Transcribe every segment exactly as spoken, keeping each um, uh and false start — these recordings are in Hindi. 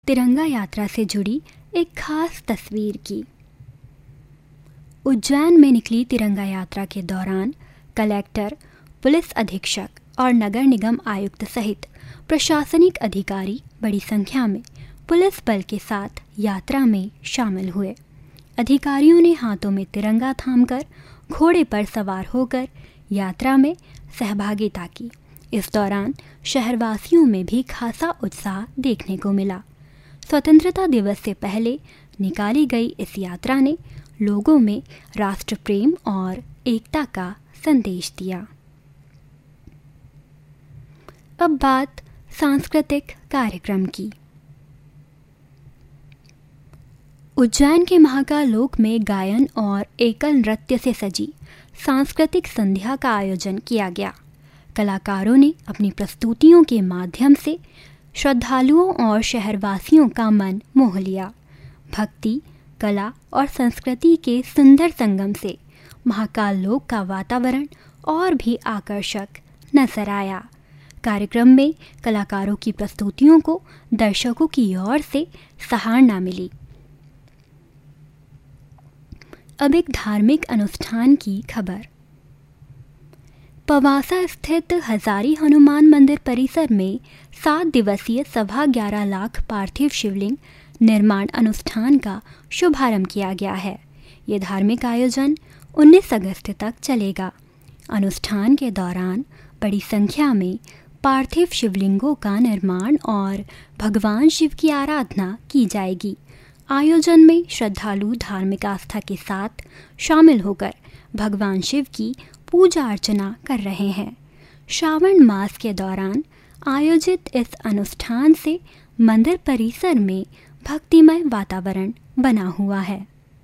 तिरंगा यात्रा से जुड़ी एक खास तस्वीर की। उज्जैन में निकली तिरंगा यात्रा के दौरान कलेक्टर, पुलिस अधीक्षक और नगर निगम आयुक्त सहित प्रशासनिक अधिकारी बड़ी संख्या में पुलिस बल के साथ यात्रा में शामिल हुए। अधिकारियों ने हाथों में तिरंगा थामकर घोड़े पर सवार होकर यात्रा में सहभागिता की। इस दौरान शहरवासियों में भी खासा उत्साह देखने को मिला। स्वतंत्रता दिवस से पहले निकाली गई इस यात्रा ने लोगों में राष्ट्र प्रेम और एकता का संदेश दिया। अब बात सांस्कृतिक कार्यक्रम की। उज्जैन के महाकाल लोक में गायन और एकल नृत्य से सजी सांस्कृतिक संध्या का आयोजन किया गया। कलाकारों ने अपनी प्रस्तुतियों के माध्यम से श्रद्धालुओं और शहरवासियों का मन मोह लिया। भक्ति, कला और संस्कृति के सुंदर संगम से महाकाल लोक का वातावरण और भी आकर्षक नजर आया। कार्यक्रम में कलाकारों की प्रस्तुतियों को दर्शकों की ओर से सराहना मिली। अब एक धार्मिक अनुष्ठान की खबर। पवासा स्थित हजारी हनुमान मंदिर परिसर में सात दिवसीय सवा ग्यारह लाख पार्थिव शिवलिंग निर्माण अनुष्ठान का शुभारंभ किया गया है। ये धार्मिक आयोजन उन्नीस अगस्त तक चलेगा। अनुष्ठान के दौरान बड़ी संख्या में पार्थिव शिवलिंगों का निर्माण और भगवान शिव की आराधना की जाएगी। आयोजन में श्रद्धालु धार्मिक आस्था के साथ शामिल होकर भगवान शिव की पूजा अर्चना कर रहे हैं। श्रावण मास के दौरान आयोजित इस अनुष्ठान से मंदिर परिसर में भक्तिमय वातावरण बना हुआ है।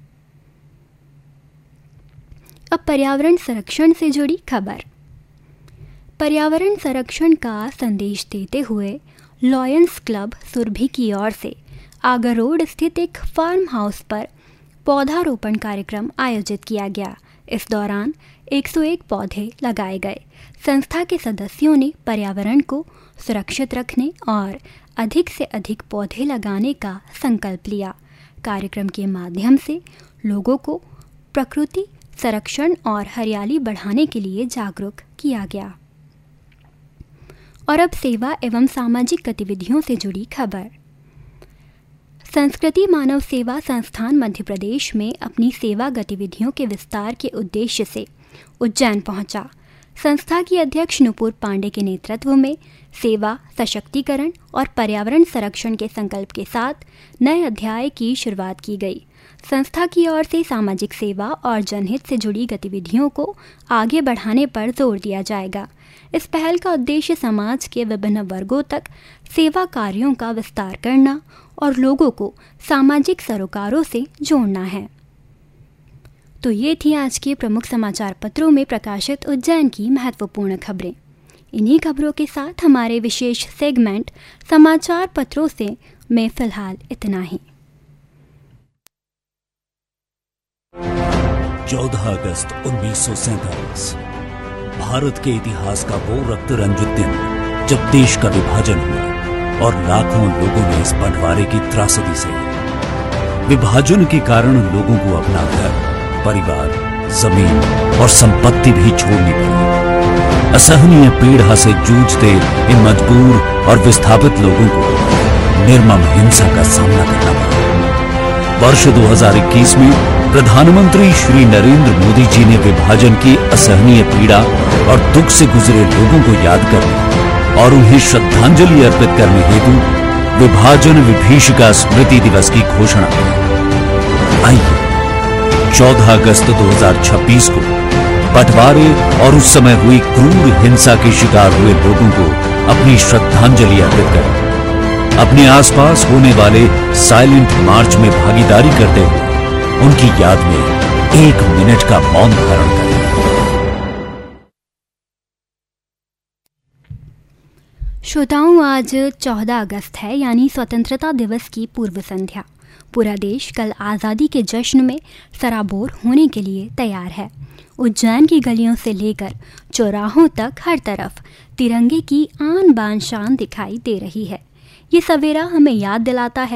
अब पर्यावरण संरक्षण से जुड़ी खबर। पर्यावरण संरक्षण का संदेश देते हुए लॉयंस क्लब सुरभि की ओर से आगर रोड स्थित एक फार्म हाउस पर पौधारोपण कार्यक्रम आयोजित किया गया। इस दौरान एक सौ एक पौधे लगाए गए। संस्था के सदस्यों ने पर्यावरण को सुरक्षित रखने और अधिक से अधिक पौधे लगाने का संकल्प लिया। कार्यक्रम के माध्यम से लोगों को प्रकृति संरक्षण और हरियाली बढ़ाने के लिए जागरूक किया गया। और अब सेवा एवं सामाजिक गतिविधियों से जुड़ी खबर। संस्कृति मानव सेवा संस्थान मध्य प्रदेश में अपनी सेवा गतिविधियों के विस्तार के उद्देश्य से उज्जैन पहुंचा। संस्था की अध्यक्ष नुपुर पांडे के नेतृत्व में सेवा, सशक्तिकरण और पर्यावरण संरक्षण के संकल्प के साथ नए अध्याय की शुरुआत की गई। संस्था की ओर से सामाजिक सेवा और जनहित से जुड़ी गतिविधियों को आगे बढ़ाने पर जोर दिया जाएगा। इस पहल का उद्देश्य समाज के विभिन्न वर्गों तक सेवा कार्यों का विस्तार करना और लोगों को सामाजिक सरोकारों से जोड़ना है। तो ये थी आज के प्रमुख समाचार पत्रों में प्रकाशित उज्जैन की महत्वपूर्ण खबरें। इन्हीं खबरों के साथ हमारे विशेष सेगमेंट समाचार पत्रों से में फिलहाल इतना ही। चौदह अगस्त उन्नीस सौ सैंतालीस भारत के इतिहास का वो रक्त रंजित दिन जब देश का विभाजन हुआ और लाखों लोगों ने इस बंटवारे की त्रासदी सही। विभाजन के कारण लोगों को अपना घर, परिवार, जमीन और संपत्ति भी छोड़नी पड़ी। असहनीय पीड़ा से जूझते इन मजबूर और विस्थापित लोगों को निर्मम हिंसा का सामना करना पड़ा। वर्ष दो हज़ार इक्कीस में प्रधानमंत्री श्री नरेंद्र मोदी जी ने विभाजन की असहनीय पीड़ा और दुख से गुजरे लोगों को याद करने और उन्हें श्रद्धांजलि अर्पित करने हेतु विभाजन विभीषिका स्मृति दिवस की घोषणा की। आइए चौदह अगस्त दो हज़ार छब्बीस को बंटवारे और उस समय हुई क्रूर हिंसा के शिकार हुए लोगों को अपनी श्रद्धांजलि अर्पित करें। अपने आसपास होने वाले साइलेंट मार्च में भागीदारी करते हुए उनकी याद में एक मिनट का मौन धारण करें। श्रोताओं, आज चौदह अगस्त है, यानी स्वतंत्रता दिवस की पूर्व संध्या। पूरा देश कल आज़ादी के जश्न में सराबोर होने के लिए तैयार है। उज्जैन की गलियों से लेकर चौराहों तक हर तरफ तिरंगे की आन बान शान दिखाई दे रही है। ये सवेरा हमें याद दिलाता है